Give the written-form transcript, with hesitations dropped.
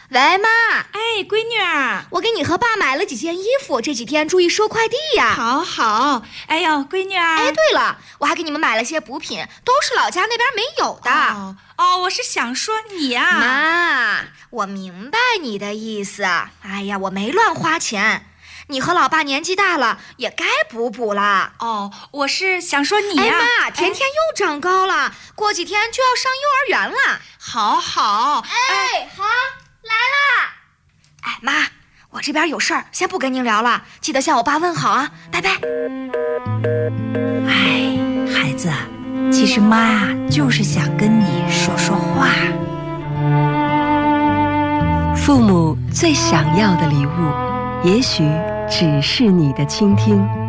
喂，妈。 哎，闺女儿， 我给你和爸买了几件衣服，这几天注意收快递呀。 好好。哎呦，闺女儿。 哎，对了，我还给你们买了些补品，都是老家那边没有的。 我是想说你啊。 妈，我明白你的意思。哎呀，我没乱花钱。你和老爸年纪大了，也该补补了。 我是想说你呀。 哎妈，甜甜又长高了，过几天就要上幼儿园了。 好。 好，来啦。哎妈，我这边有事儿，先不跟您聊了，记得向我爸问好啊，拜拜。 哎，孩子，其实妈啊，就是想跟你说说话。 父母最想要的礼物，也许只是你的倾听。